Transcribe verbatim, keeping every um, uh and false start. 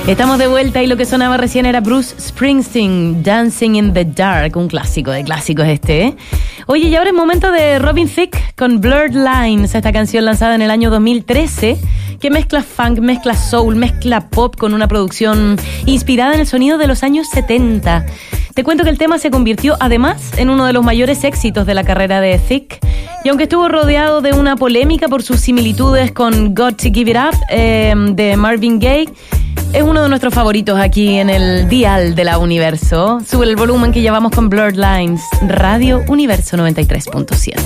Estamos de vuelta y lo que sonaba recién era Bruce Springsteen, Dancing in the Dark, un clásico de clásicos este, ¿eh? Oye, y ahora es momento de Robin Thicke con Blurred Lines, esta canción lanzada en el año dos mil trece, que mezcla funk, mezcla soul, mezcla pop con una producción inspirada en el sonido de los años setenta. Te cuento que el tema se convirtió además en uno de los mayores éxitos de la carrera de Thicke, y aunque estuvo rodeado de una polémica por sus similitudes con Got to Give It Up eh, de Marvin Gaye, es uno de nuestros favoritos aquí en el dial de la Universo. Sube el volumen que llevamos con Blurred Lines, Radio Universo noventa y tres punto siete.